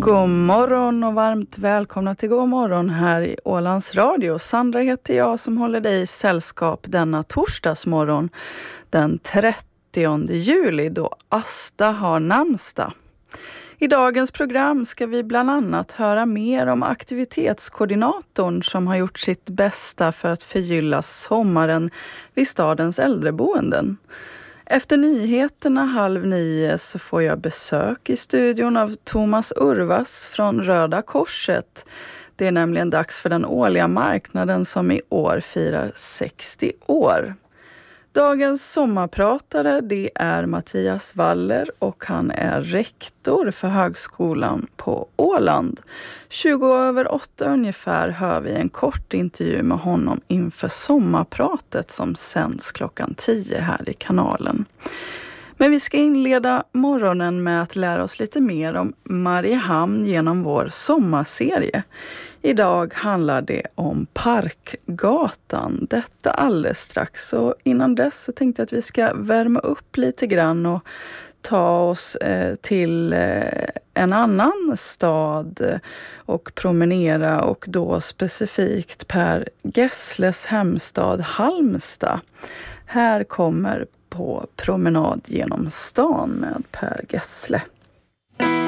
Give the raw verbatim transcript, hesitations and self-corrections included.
God morgon och varmt välkomna till God morgon här i Ålands Radio. Sandra heter jag som håller dig i sällskap denna torsdagsmorgon den trettionde juli då Asta har namnsdag. I dagens program ska vi bland annat höra mer om aktivitetskoordinatorn som har gjort sitt bästa för att förgylla sommaren vid stadens äldreboenden. Efter nyheterna halv nio så får jag besök i studion av Thomas Urvas från Röda Korset. Det är nämligen dags för den årliga marknaden som i år firar sextio år. Dagens sommarpratare det är Mattias Waller och han är rektor för högskolan på Åland. tjugo över åtta ungefär hör vi en kort intervju med honom inför sommarpratet som sänds klockan tio här i kanalen. Men vi ska inleda morgonen med att lära oss lite mer om Mariehamn genom vår sommarserie. Idag handlar det om Parkgatan. Detta alldeles strax. Så innan dess så tänkte jag att vi ska värma upp lite grann och ta oss eh, till eh, en annan stad och promenera och då specifikt Per Gessles hemstad Halmstad. Här kommer På promenad genom stan med Per Gessle.